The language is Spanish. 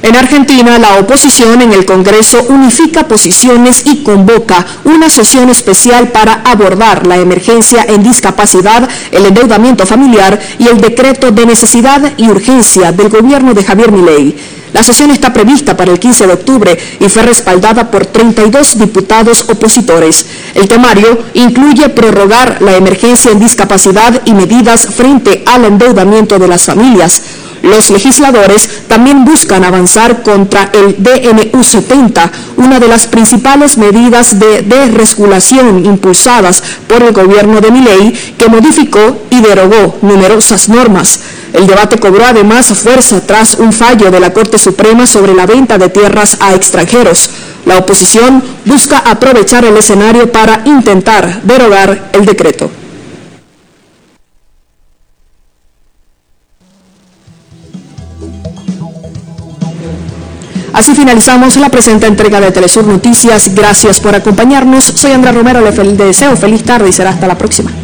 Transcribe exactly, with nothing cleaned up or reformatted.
En Argentina, la oposición en el Congreso unifica posiciones y convoca una sesión especial para abordar la emergencia en discapacidad, el endeudamiento familiar y el decreto de necesidad y urgencia del gobierno de Javier Milei. La sesión está prevista para el quince de octubre y fue respaldada por treinta y dos diputados opositores. El temario incluye prorrogar la emergencia en discapacidad y medidas frente al endeudamiento de las familias. Los legisladores también buscan avanzar contra el D N U setenta, una de las principales medidas de desregulación impulsadas por el gobierno de Milei, que modificó y derogó numerosas normas. El debate cobró además fuerza tras un fallo de la Corte Suprema sobre la venta de tierras a extranjeros. La oposición busca aprovechar el escenario para intentar derogar el decreto. Así finalizamos la presente entrega de Telesur Noticias. Gracias por acompañarnos. Soy Andrea Romero, le deseo feliz tarde y será hasta la próxima.